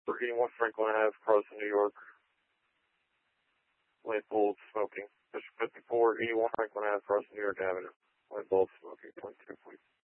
For 81 Franklin Ave, Crossing, New York. Light bulb smoking. District 54, 81 Franklin Ave, Crossing, New York Avenue. Light bulb smoking. 22, please.